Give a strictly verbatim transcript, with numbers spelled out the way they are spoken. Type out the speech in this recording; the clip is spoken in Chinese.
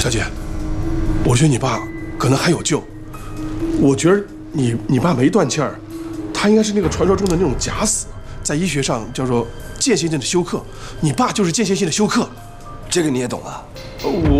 小姐，我觉得你爸可能还有救。我觉得你你爸没断气儿，他应该是那个传说中的那种假死，在医学上叫做间歇性的休克。你爸就是间歇性的休克。 这个你也懂啊？ 我